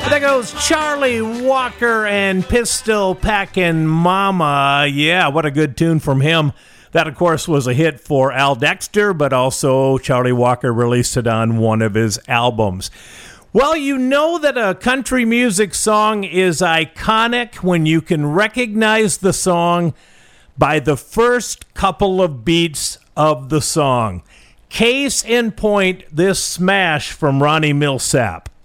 There goes Charlie Walker and Pistol Packin' Mama. Yeah, what a good tune from him. That, of course, was a hit for Al Dexter, but also Charlie Walker released it on one of his albums. Well, you know that a country music song is iconic when you can recognize the song by the first couple of beats of the song. Case in point, this smash from Ronnie Milsap.